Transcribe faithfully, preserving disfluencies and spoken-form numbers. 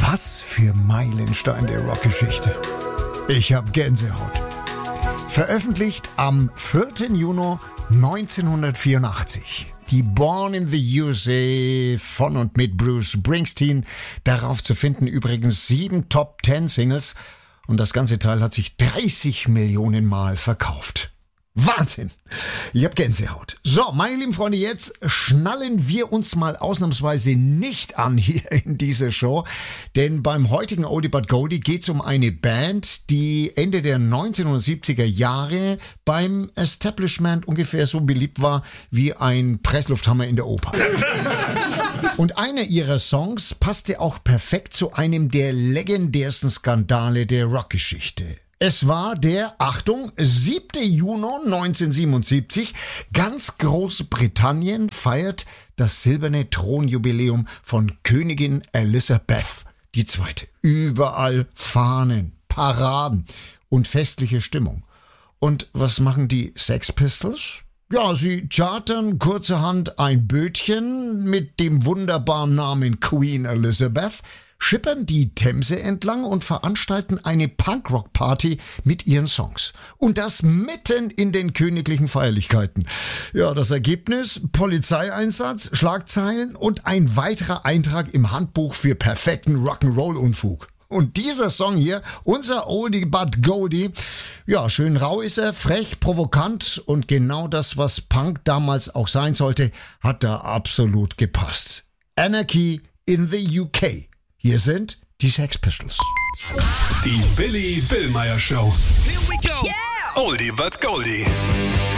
Was für Meilenstein der Rockgeschichte. Ich hab Gänsehaut. Veröffentlicht am vierten Juni neunzehnhundertvierundachtzig. Die Born in the U S A von und mit Bruce Springsteen. Darauf zu finden übrigens sieben Top Ten Singles. Und das ganze Teil hat sich dreißig Millionen Mal verkauft. Wahnsinn! Ich hab Gänsehaut. So, meine lieben Freunde, jetzt schnallen wir uns mal ausnahmsweise nicht an hier in dieser Show, denn beim heutigen Oldie But Goldie geht's um eine Band, die Ende der neunzehnhundertsiebziger Jahre beim Establishment ungefähr so beliebt war wie ein Presslufthammer in der Oper. Und einer ihrer Songs passte auch perfekt zu einem der legendärsten Skandale der Rockgeschichte. Es war der, Achtung, siebten Juni neunzehnhundertsiebenundsiebzig. Ganz Großbritannien feiert das silberne Thronjubiläum von Königin Elizabeth die Zweite. Überall Fahnen, Paraden und festliche Stimmung. Und was machen die Sex Pistols? Ja, sie chartern kurzerhand ein Bötchen mit dem wunderbaren Namen Queen Elizabeth, schippern die Themse entlang und veranstalten eine Punkrock-Party mit ihren Songs. Und das mitten in den königlichen Feierlichkeiten. Ja, das Ergebnis: Polizeieinsatz, Schlagzeilen und ein weiterer Eintrag im Handbuch für perfekten Rock'n'Roll-Unfug. Und dieser Song hier, unser Oldie But Goldie, ja, schön rau ist er, frech, provokant und genau das, was Punk damals auch sein sollte, hat da absolut gepasst. Anarchy in the U K. Hier sind die Sex Pistols. Die Billy Billmeyer Show. Here we go. Oldie But Goldie.